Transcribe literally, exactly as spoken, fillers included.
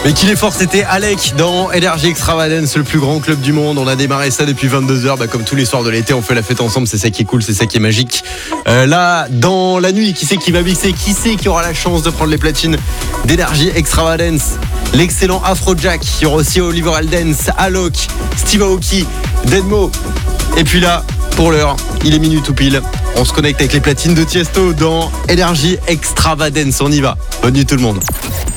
Mais qu'il est fort, c'était Alec dans Energy Extravagance, le plus grand club du monde. On a démarré ça depuis vingt-deux heures, bah, comme tous les soirs de l'été, on fait la fête ensemble, c'est ça qui est cool, c'est ça qui est magique. Euh, là, dans la nuit, qui c'est qui va mixer? Qui c'est qui aura la chance de prendre les platines d'Energy Extravagance? L'excellent Afrojack, il y aura aussi Oliver Heldens, Alok, Steve Aoki, Denmo. Et puis là, pour l'heure, il est minuit tout pile. On se connecte avec les platines de Tiesto dans Energy Extravagance. On y va. Bonne nuit tout le monde.